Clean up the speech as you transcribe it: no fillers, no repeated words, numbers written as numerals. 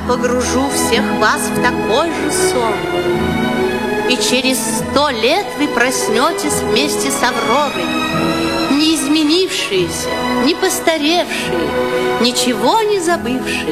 погружу всех вас в такой же сон. И через 100 лет вы проснетесь вместе с Авророй, не изменившиеся, не постаревшие, ничего не забывшие.